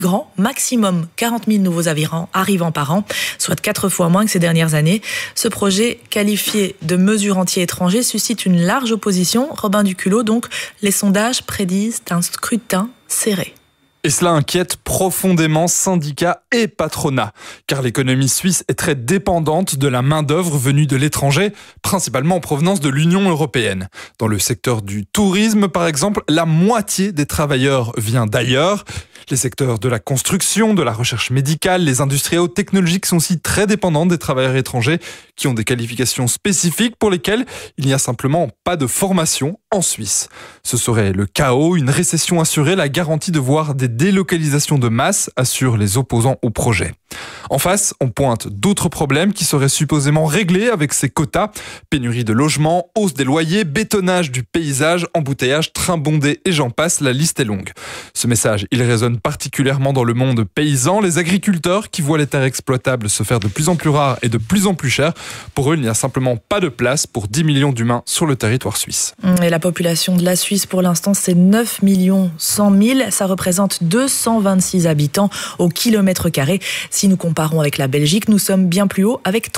grand, maximum 40 000 nouveaux arrivants par an, soit 4 fois moins que ces dernières années. Ce projet, qualifié de mesure anti-étranger, suscite une large opposition. Robin Duculot, donc, les sondages prédisent un scrutin serré. Et cela inquiète profondément syndicats et patronat, car l'économie suisse est très dépendante de la main-d'œuvre venue de l'étranger, principalement en provenance de l'Union européenne. Dans le secteur du tourisme, par exemple, la moitié des travailleurs vient d'ailleurs. Les secteurs de la construction, de la recherche médicale, les industries hautes technologiques sont aussi très dépendants des travailleurs étrangers qui ont des qualifications spécifiques pour lesquelles il n'y a simplement pas de formation en Suisse. Ce serait le chaos, une récession assurée, la garantie de voir des délocalisations de masse, assurent les opposants au projet. En face, on pointe d'autres problèmes qui seraient supposément réglés avec ces quotas. Pénurie de logements, hausse des loyers, bétonnage du paysage, embouteillage, trains bondés et j'en passe, la liste est longue. Ce message, il résonne particulièrement dans le monde paysan. Les agriculteurs qui voient les terres exploitables se faire de plus en plus rares et de plus en plus chères. Pour eux, il n'y a simplement pas de place pour 10 millions d'humains sur le territoire suisse. Et la population de la Suisse, pour l'instant, c'est 9 100 000. Ça représente 226 habitants au kilomètre carré. Si nous comparons avec la Belgique, nous sommes bien plus haut avec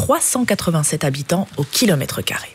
387 habitants au kilomètre carré.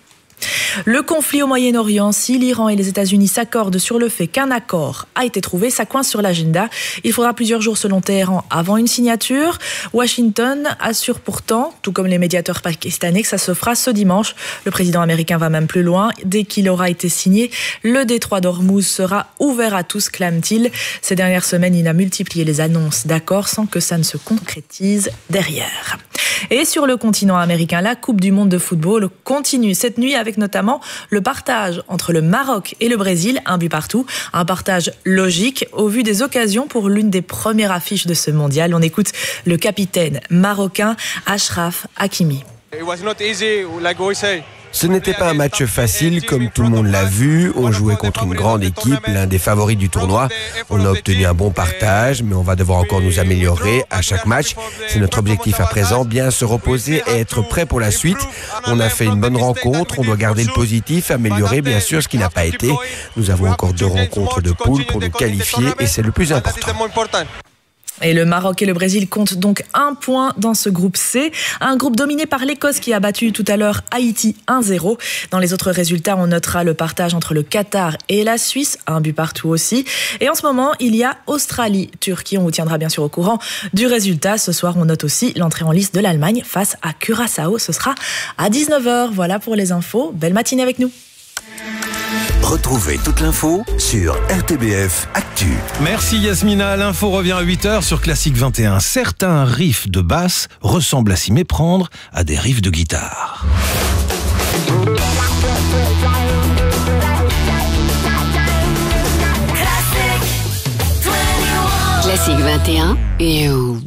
Le conflit au Moyen-Orient, si l'Iran et les États-Unis s'accordent sur le fait qu'un accord a été trouvé, ça coince sur l'agenda. Il faudra plusieurs jours selon Téhéran avant une signature. Washington assure pourtant, tout comme les médiateurs pakistanais, que ça se fera ce dimanche. Le président américain va même plus loin. Dès qu'il aura été signé, le détroit d'Ormuz sera ouvert à tous, clame-t-il. Ces dernières semaines, il a multiplié les annonces d'accords sans que ça ne se concrétise derrière. Et sur le continent américain, la Coupe du monde de football continue cette nuit avec notamment le partage entre le Maroc et le Brésil, un but partout. Un partage logique au vu des occasions pour l'une des premières affiches de ce mondial. On écoute le capitaine marocain Achraf Hakimi. Ce n'était pas un match facile, comme tout le monde l'a vu. On jouait contre une grande équipe, l'un des favoris du tournoi. On a obtenu un bon partage, mais on va devoir encore nous améliorer à chaque match. C'est notre objectif à présent, bien se reposer et être prêt pour la suite. On a fait une bonne rencontre, on doit garder le positif, améliorer bien sûr ce qui n'a pas été. Nous avons encore 2 rencontres de poule pour nous qualifier et c'est le plus important. Et le Maroc et le Brésil comptent donc 1 point dans ce groupe C. Un groupe dominé par l'Écosse qui a battu tout à l'heure Haïti 1-0. Dans les autres résultats, on notera le partage entre le Qatar et la Suisse, un but partout aussi. Et en ce moment, il y a Australie-Turquie. On vous tiendra bien sûr au courant du résultat. Ce soir, on note aussi l'entrée en liste de l'Allemagne face à Curaçao. Ce sera à 19h. Voilà pour les infos. Belle matinée avec nous. Retrouvez toute l'info sur RTBF Actu. Merci Yasmina. L'info revient à 8h sur Classique 21. Certains riffs de basse ressemblent à s'y méprendre à des riffs de guitare. Classique 21.